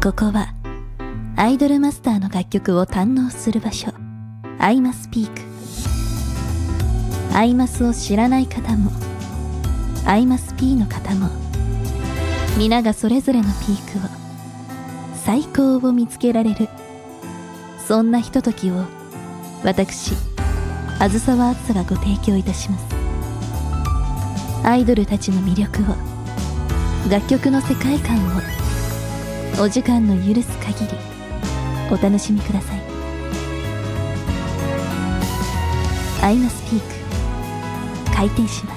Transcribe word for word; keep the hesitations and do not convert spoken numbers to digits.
ここはアイドルマスターの楽曲を堪能する場所、アイマスピーク。アイマスを知らない方もアイマス P の方も、皆がそれぞれのピークを、最高を見つけられる、そんなひとときを私あずさわあずさがご提供いたします。アイドルたちの魅力を、楽曲の世界観をお時間の許す限りお楽しみください。アイマスピーク開店します。